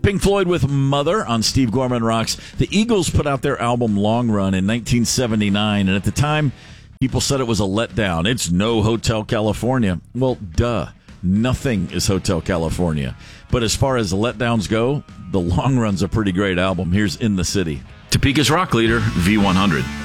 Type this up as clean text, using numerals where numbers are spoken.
Pink Floyd with Mother on Steve Gorman Rocks. The Eagles put out their album Long Run in 1979, and at the time, people said it was a letdown. It's no Hotel California. Well, duh. Nothing is Hotel California. But as far as letdowns go, the Long Run's a pretty great album. Here's In the City. Topeka's rock leader, V100.